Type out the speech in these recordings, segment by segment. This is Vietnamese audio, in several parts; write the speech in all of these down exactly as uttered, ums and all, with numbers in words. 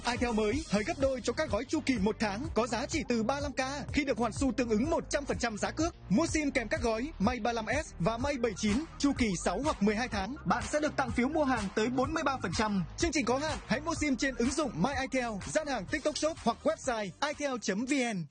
itel mới hơi gấp đôi cho các gói chu kỳ một tháng có giá chỉ từ ba mươi lăm k khi được hoàn xu tương ứng một trăm phần trăm giá cước. Mua sim kèm các gói Mate ba mươi lăm S và Mate bảy mươi chín chu kỳ sáu hoặc mười hai tháng, bạn sẽ được tặng phiếu mua hàng tới bốn mươi ba phần trăm. Chương trình có hạn, hãy mua sim trên ứng dụng My itel, gian hàng TikTok Shop hoặc website itel chấm vn.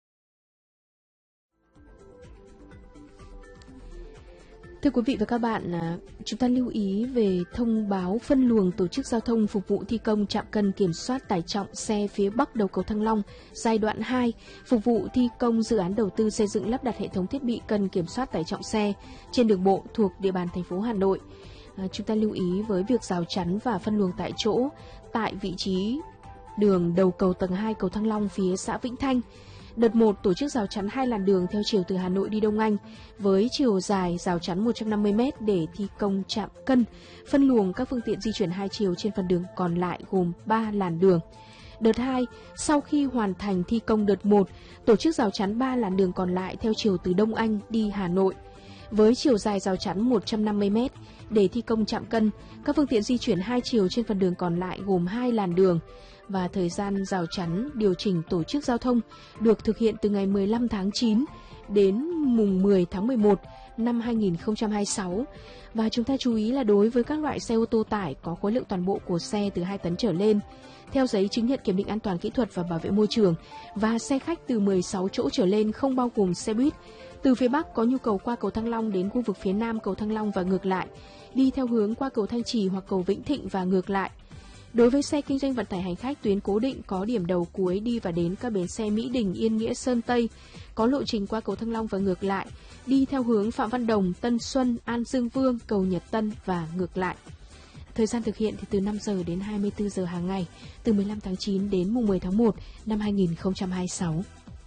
Thưa quý vị và các bạn, chúng ta lưu ý về thông báo phân luồng tổ chức giao thông phục vụ thi công trạm cân kiểm soát tải trọng xe phía Bắc đầu cầu Thăng Long giai đoạn hai, phục vụ thi công dự án đầu tư xây dựng lắp đặt hệ thống thiết bị cân kiểm soát tải trọng xe trên đường bộ thuộc địa bàn thành phố Hà Nội. À, chúng ta lưu ý với việc rào chắn và phân luồng tại chỗ tại vị trí đường đầu cầu tầng hai cầu Thăng Long phía xã Vĩnh Thanh. Đợt một tổ chức rào chắn hai làn đường theo chiều từ Hà Nội đi Đông Anh với chiều dài rào chắn một trăm năm mươi mét để thi công trạm cân, phân luồng các phương tiện di chuyển hai chiều trên phần đường còn lại gồm ba làn đường. Đợt hai, sau khi hoàn thành thi công đợt một, tổ chức rào chắn ba làn đường còn lại theo chiều từ Đông Anh đi Hà Nội với chiều dài rào chắn một trăm năm mươi mét để thi công trạm cân, các phương tiện di chuyển hai chiều trên phần đường còn lại gồm hai làn đường. Và thời gian rào chắn điều chỉnh tổ chức giao thông được thực hiện từ ngày mười lăm tháng chín đến mùng mười tháng mười một năm hai nghìn không trăm hai mươi sáu. Và chúng ta chú ý là đối với các loại xe ô tô tải có khối lượng toàn bộ của xe từ hai tấn trở lên, theo giấy chứng nhận kiểm định an toàn kỹ thuật và bảo vệ môi trường, và xe khách từ mười sáu chỗ trở lên không bao gồm xe buýt, từ phía Bắc có nhu cầu qua cầu Thăng Long đến khu vực phía Nam cầu Thăng Long và ngược lại, đi theo hướng qua cầu Thanh Trì hoặc cầu Vĩnh Thịnh và ngược lại. Đối với xe kinh doanh vận tải hành khách tuyến cố định có điểm đầu cuối đi và đến các bến xe Mỹ Đình, Yên Nghĩa, Sơn Tây, có lộ trình qua cầu Thăng Long và ngược lại, đi theo hướng Phạm Văn Đồng, Tân Xuân, An Dương Vương, cầu Nhật Tân và ngược lại. Thời gian thực hiện thì từ năm giờ đến hai mươi tư giờ hàng ngày, từ mười lăm tháng chín đến mùng mười tháng một năm hai nghìn không trăm hai mươi sáu.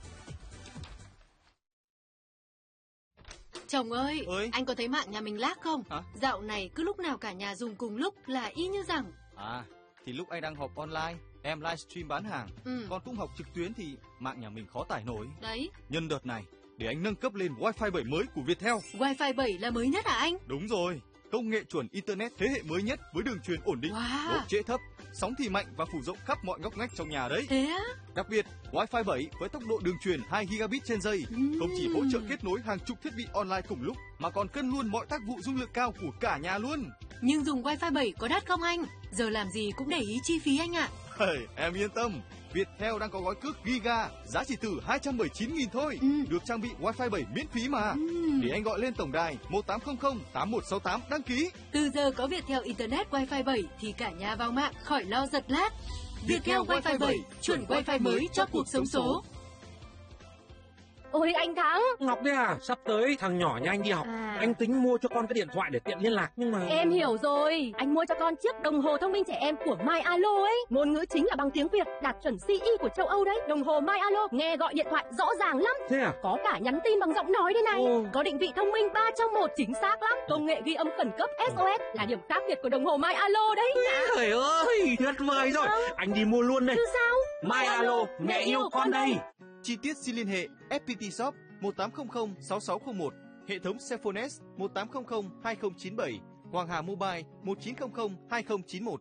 Chồng ơi, ơi, anh có thấy mạng nhà mình lag không? Hả? Dạo này cứ lúc nào cả nhà dùng cùng lúc là y như rằng. À, thì lúc anh đang họp online, em livestream bán hàng, Ừ. còn cũng học trực tuyến thì mạng nhà mình khó tải nổi. Đấy, Nhân đợt này, để anh nâng cấp lên Wi-Fi bảy mới của Viettel. Wi-Fi bảy là mới nhất hả anh? Đúng rồi, công nghệ chuẩn Internet thế hệ mới nhất với đường truyền ổn định, Wow. độ trễ thấp, sóng thì mạnh và phủ rộng khắp mọi ngóc ngách trong nhà đấy. Thế á? Đặc biệt, Wi-Fi bảy với tốc độ đường truyền hai gi-ga-bit trên giây, Ừm. không chỉ hỗ trợ kết nối hàng chục thiết bị online cùng lúc, mà còn cân luôn mọi tác vụ dung lượng cao của cả nhà luôn. Nhưng dùng Wi-Fi bảy có đắt không anh? Giờ làm gì cũng để ý chi phí anh ạ. Hey, em yên tâm, Viettel đang có gói cước Giga, giá chỉ từ hai trăm bảy mươi chín nghìn thôi, Ừ. được trang bị Wi-Fi bảy miễn phí mà. Ừm. Để anh gọi lên tổng đài một tám không không tám một sáu tám đăng ký. Từ giờ có Viettel Internet Wi-Fi bảy thì cả nhà vào mạng khỏi lo giật lag. Viettel Wi-Fi bảy, chuẩn Wi-Fi mới cho cuộc sống số. Ôi anh Thắng, Ngọc đấy à, sắp tới thằng nhỏ nhà anh đi học, À. anh tính mua cho con cái điện thoại để tiện liên lạc, nhưng mà em hiểu rồi. Anh mua cho con chiếc đồng hồ thông minh trẻ em của My Alo ấy. Ngôn ngữ chính là bằng tiếng Việt, đạt chuẩn xê e của châu Âu đấy. Đồng hồ My Alo nghe gọi điện thoại rõ ràng lắm. thế à? Có cả nhắn tin bằng giọng nói đây này. Ồ. Có định vị thông minh ba trong một chính xác lắm. Công nghệ ghi âm khẩn cấp ét o ét là điểm khác biệt của đồng hồ My Alo đấy. Trời ơi, tuyệt vời rồi, anh đi mua luôn đây. Chứ sao? My Alo, mẹ yêu con đây. Chi tiết xin liên hệ ép pê tê Shop một tám không không sáu sáu không một, hệ thống Cellphone S một tám không không hai không chín bảy, Hoàng Hà Mobile một chín không không hai không chín một.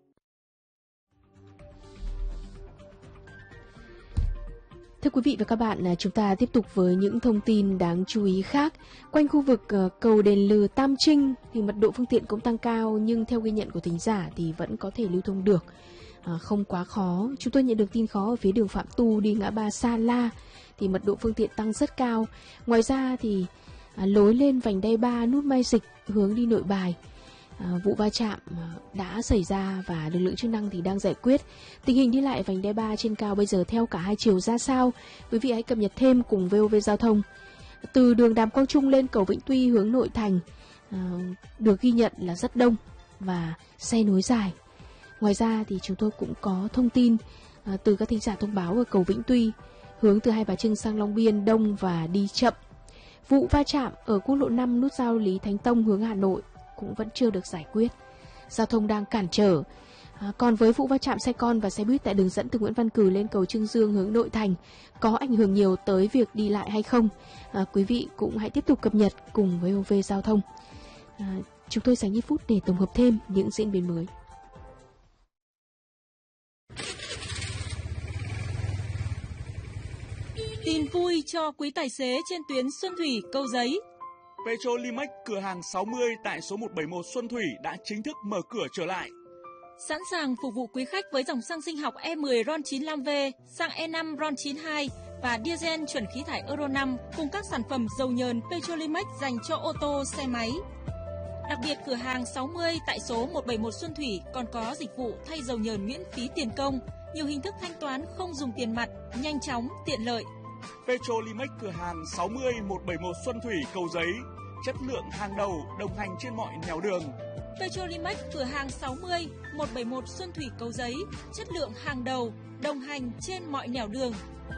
Thưa quý vị và các bạn, chúng ta tiếp tục với những thông tin đáng chú ý khác. Quanh khu vực cầu Đền Lừ Tam Trinh thì mật độ phương tiện cũng tăng cao, nhưng theo ghi nhận của thính giả thì vẫn có thể lưu thông được, à, không quá khó. Chúng tôi nhận được tin khó ở phía đường Phạm Tu đi ngã ba Sa La thì mật độ phương tiện tăng rất cao. Ngoài ra thì à, lối lên vành đai ba nút Mai Dịch hướng đi Nội Bài, À, vụ va chạm đã xảy ra và lực lượng chức năng thì đang giải quyết. Tình hình đi lại vành đai ba trên cao bây giờ theo cả hai chiều ra sao? Quý vị hãy cập nhật thêm cùng vê o vê Giao thông. Từ đường Đàm Quang Trung lên cầu Vĩnh Tuy hướng nội thành à, được ghi nhận là rất đông và xe nối dài. Ngoài ra thì chúng tôi cũng có thông tin à, từ các thính giả thông báo ở cầu Vĩnh Tuy hướng từ Hai Bà Trưng sang Long Biên đông và đi chậm. Vụ va chạm ở quốc lộ năm nút giao Lý Thánh Tông hướng Hà Nội cũng vẫn chưa được giải quyết, giao thông đang cản trở. À, còn với vụ va chạm xe con và xe buýt tại đường dẫn từ Nguyễn Văn Cừ lên cầu Trương Dương hướng nội thành có ảnh hưởng nhiều tới việc đi lại hay không? À, quý vị cũng hãy tiếp tục cập nhật cùng với vê o vê Giao thông. À, chúng tôi dành ít phút để tổng hợp thêm những diễn biến mới. Tin vui cho quý tài xế trên tuyến Xuân Thủy - Cầu Giấy. Petrolimex cửa hàng sáu mươi tại số một bảy mốt Xuân Thủy đã chính thức mở cửa trở lại. Sẵn sàng phục vụ quý khách với dòng xăng sinh học E mười RON chín mươi lăm V, xăng E năm RON chín mươi hai và diesel chuẩn khí thải Euro năm cùng các sản phẩm dầu nhờn Petrolimex dành cho ô tô, xe máy. Đặc biệt, cửa hàng sáu mươi tại số một bảy mốt Xuân Thủy còn có dịch vụ thay dầu nhờn miễn phí tiền công, nhiều hình thức thanh toán không dùng tiền mặt, nhanh chóng, tiện lợi. Petrolimex cửa hàng sáu mươi một bảy mốt Xuân Thủy - Cầu Giấy, chất lượng hàng đầu, đồng hành trên mọi nẻo đường. Petrolimex cửa hàng sáu mươi một bảy mốt Xuân Thủy - Cầu Giấy, chất lượng hàng đầu, đồng hành trên mọi nẻo đường.